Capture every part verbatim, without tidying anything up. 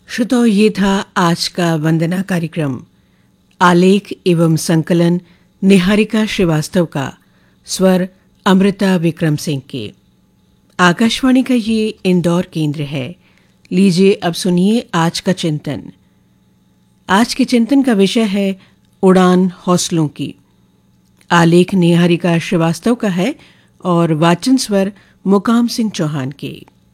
श्रोताओ, ये था आज का वंदना कार्यक्रम। आलेख एवं संकलन निहारिका श्रीवास्तव का, स्वर अमृता विक्रम सिंह के। आकाशवाणी का ये इंदौर केंद्र है। लीजिए अब सुनिए आज का चिंतन। आज के चिंतन का विषय है उड़ान हौसलों की। आलेख निहारिका श्रीवास्तव का है और वाचन स्वर मुकाम सिंह चौहान के।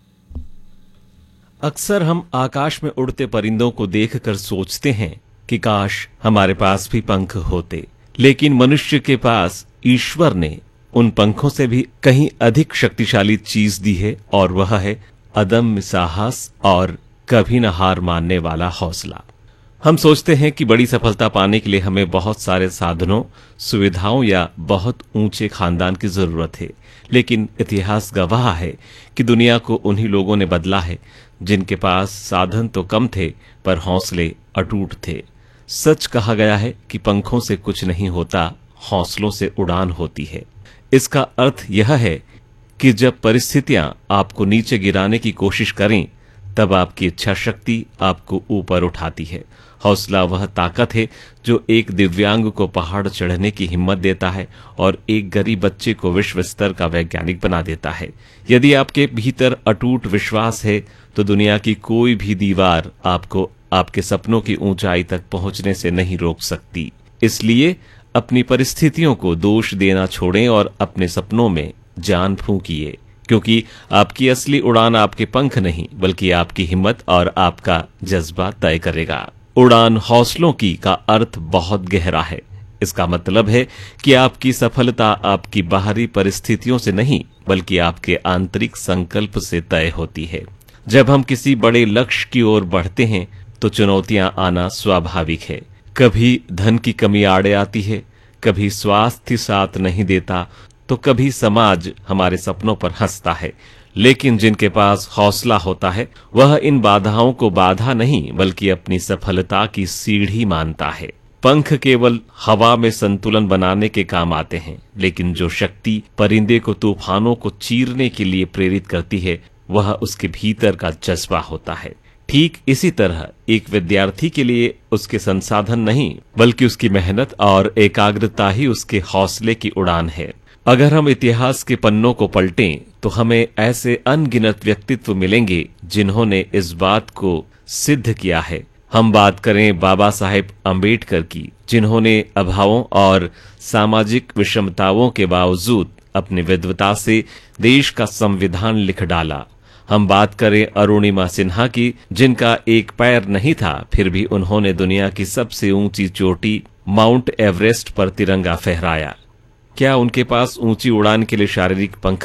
अक्सर हम आकाश में उड़ते परिंदों को देखकर सोचते हैं कि काश हमारे पास भी पंख होते, लेकिन मनुष्य के पास ईश्वर ने उन पंखों से भी कहीं अधिक शक्तिशाली चीज दी है, और वह है अदम्य साहस और कभी न हार मानने वाला हौसला। हम सोचते हैं कि बड़ी सफलता पाने के लिए हमें बहुत सारे साधनों, सुविधाओं या बहुत ऊंचे खानदान की जरूरत है, लेकिन इतिहास गवाह है कि दुनिया को उन्हीं लोगों ने बदला है जिनके पास साधन तो कम थे पर हौसले अटूट थे। सच कहा गया है कि पंखों से कुछ नहीं होता, हौसलों से उड़ान होती है। इसका अर्थ यह है कि जब परिस्थितियां आपको नीचे गिराने की कोशिश करें, तब आपकी इच्छा शक्ति आपको ऊपर उठाती है। हौसला वह ताकत है जो एक दिव्यांग को पहाड़ चढ़ने की हिम्मत देता है और एक गरीब बच्चे को विश्व स्तर का वैज्ञानिक बना देता है। यदि आपके भीतर अटूट विश्वास है तो दुनिया की कोई भी दीवार आपको आपके सपनों की ऊंचाई तक पहुंचने से नहीं रोक सकती। इसलिए अपनी परिस्थितियों को दोष देना छोड़ें और अपने सपनों में जान फूंकिए, क्योंकि आपकी असली उड़ान आपके पंख नहीं बल्कि आपकी हिम्मत और आपका जज्बा तय करेगा। उड़ान हौसलों की का अर्थ बहुत गहरा है। इसका मतलब है कि आपकी सफलता आपकी बाहरी परिस्थितियों से नहीं बल्कि आपके आंतरिक संकल्प से तय होती है। जब हम किसी बड़े लक्ष्य की ओर बढ़ते हैं तो चुनौतियां आना स्वाभाविक है। कभी धन की कमी आड़े आती है, कभी स्वास्थ्य साथ नहीं देता, तो कभी समाज हमारे सपनों पर हंसता है। लेकिन जिनके पास हौसला होता है वह इन बाधाओं को बाधा नहीं बल्कि अपनी सफलता की सीढ़ी मानता है। पंख केवल हवा में संतुलन बनाने के काम आते हैं, लेकिन जो शक्ति परिंदे को तूफानों को चीरने के लिए प्रेरित करती है वह उसके भीतर का जज्बा होता है। ठीक इसी तरह एक विद्यार्थी के लिए उसके संसाधन नहीं बल्कि उसकी मेहनत और एकाग्रता ही उसके हौसले की उड़ान है। अगर हम इतिहास के पन्नों को पलटें तो हमें ऐसे अनगिनत व्यक्तित्व मिलेंगे जिन्होंने इस बात को सिद्ध किया है। हम बात करें बाबा साहेब अम्बेडकर की, जिन्होंने अभावों और सामाजिक विषमताओं के बावजूद अपनी विद्वता से देश का संविधान लिख डाला। हम बात करें अरुणिमा सिन्हा की, जिनका एक पैर नहीं था फिर भी उन्होंने दुनिया की सबसे ऊंची चोटी माउंट एवरेस्ट पर तिरंगा फहराया। क्या उनके पास ऊंची उड़ान के लिए शारीरिक पंख